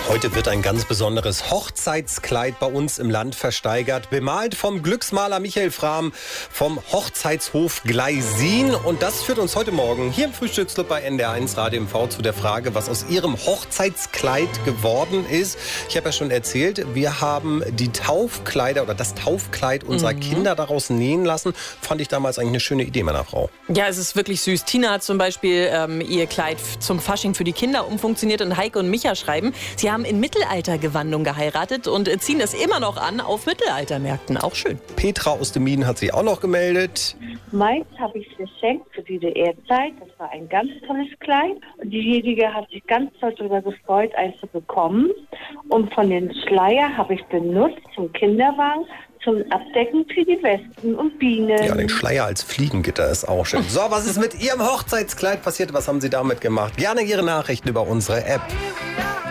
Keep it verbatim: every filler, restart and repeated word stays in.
Heute wird ein ganz besonderes Hochzeitskleid bei uns im Land versteigert. Bemalt vom Glücksmaler Michael Frahm vom Hochzeitshof Gleisin. Und das führt uns heute Morgen hier im Frühstücksclub bei N D R eins Radio M V zu der Frage, was aus Ihrem Hochzeitskleid geworden ist. Ich habe ja schon erzählt, wir haben die Taufkleider oder das Taufkleid unserer mhm. Kinder daraus nähen lassen. Fand ich damals eigentlich eine schöne Idee meiner Frau. Ja, es ist wirklich süß. Tina hat zum Beispiel ähm, ihr Kleid zum Fasching für die Kinder umfunktioniert und Heike und Micha schreiben, sie haben in Mittelaltergewandung geheiratet und ziehen es immer noch an auf Mittelaltermärkten. Auch schön. Petra aus dem Mieden hat sich auch noch gemeldet. Meins habe ich geschenkt für die D D R-Zeit. Das war ein ganz tolles Kleid. Und diejenige hat sich ganz toll darüber gefreut, eins zu bekommen. Und von den Schleier habe ich benutzt zum Kinderwagen, zum Abdecken für die Wespen und Bienen. Ja, den Schleier als Fliegengitter ist auch schön. So, was ist mit Ihrem Hochzeitskleid passiert? Was haben Sie damit gemacht? Gerne Ihre Nachrichten über unsere App.